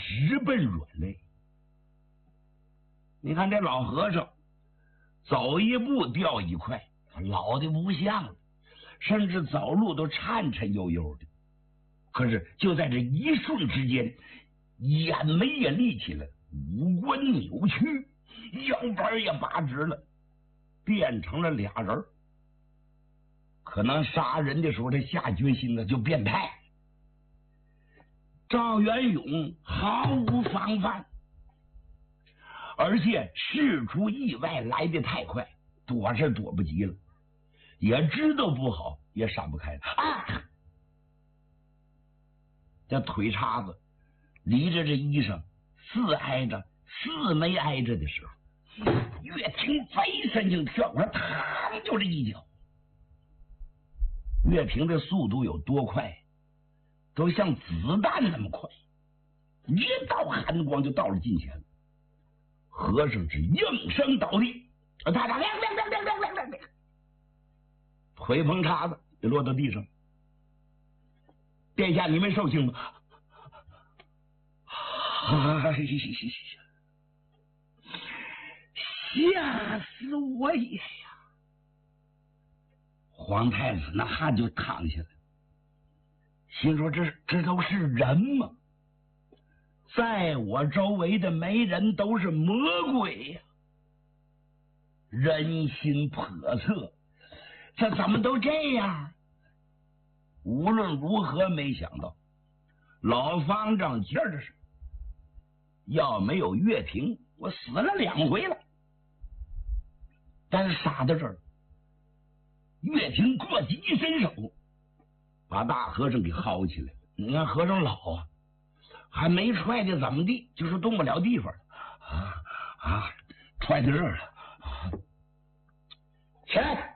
直奔软肋。你看这老和尚走一步掉一块，老的不像了，甚至走路都颤颤悠悠的。可是就在这一瞬之间，眼眉也立起来，五官扭曲，腰板也拔直了，变成了俩人。可能杀人的时候他下决心了，就变态。赵元勇毫无防范，而且事出意外来得太快，躲是躲不及了，也知道不好，也闪不开了啊！这腿叉子离着这衣裳似挨着似没挨着的时候，岳平飞身就跳过来，嘡就这一脚。岳平的速度有多快，都像子弹那么快，一道寒光就到了近前。和尚只应声倒地，腿碰叉子就落到地上。殿下，你没受惊吗？吓死我也呀！皇太子那汗就淌下来，心说这都是人吗？在我周围的没人都是魔鬼呀！人心叵测，这怎么都这样？无论如何没想到，老方丈劲儿的是，要没有岳平，我死了2回了。但是杀到这儿，岳平过急一伸手，把大和尚给薅起来了。你看和尚老啊，还没踹的怎么地，就是动不了地方踹到这儿了。起来，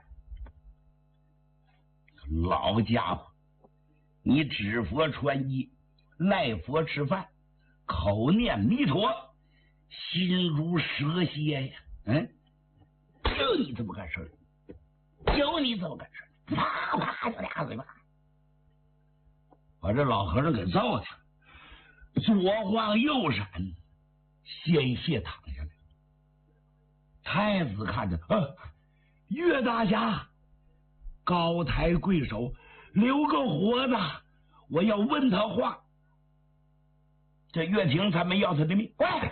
老家伙，你指佛穿衣，赖佛吃饭，口念弥陀，心如蛇蝎呀！就你这么干事，就你这么干事，啪啪就2嘴巴，把这老和尚给揍的左晃右闪，鲜血淌下来。太子看着，岳大侠高抬贵手，留个活的，我要问他话。这岳平才没要他的命，快！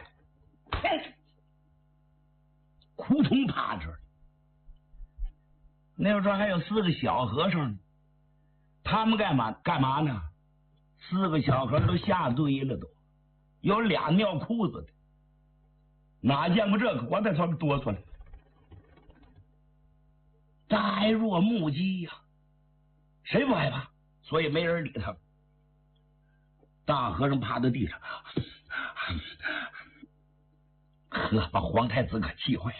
扑通趴这儿。那时候还有4个小和尚呢，他们干嘛呢？4个小和尚都下堆了，都有俩尿裤子的，哪见过这个？我在上面多出来，呆若木鸡呀，谁不害怕？所以没人理他。大和尚趴在地上，把皇太子可气坏了。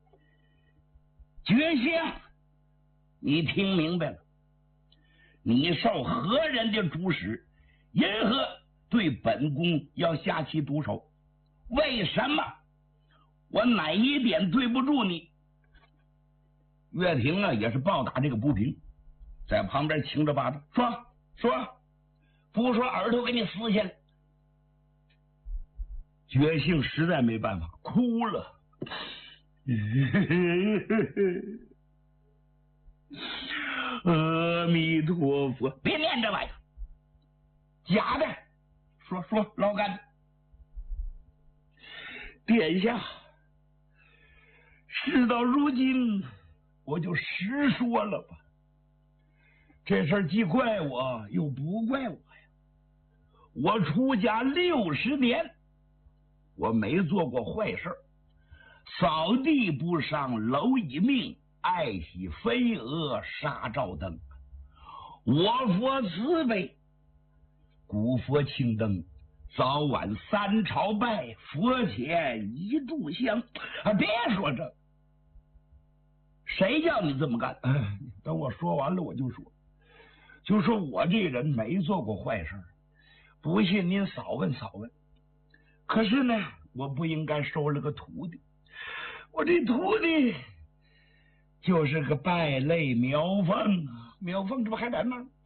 绝相，你听明白了？你受何人的主使？因何对本宫要下其毒手？为什么？我哪一点对不住你？岳平啊，也是暴打这个不平，在旁边擎着巴掌说，不说耳朵给你撕下来。觉性实在没办法，哭了。阿弥陀佛，别念这玩意儿，假的。说老干，殿下，事到如今，我就实说了吧。这事儿既怪我，又不怪我呀。我出家60年，我没做过坏事，扫地不伤蝼蚁命，爱惜飞蛾杀照灯。我佛慈悲，古佛青灯，早晚3朝拜，佛前1炷香。别说这，谁叫你这么干？等我说完了我就说我这人没做过坏事，不信您扫问。可是呢，我不应该收了个徒弟，我这徒弟就是个败类苗凤。苗凤这不还在吗？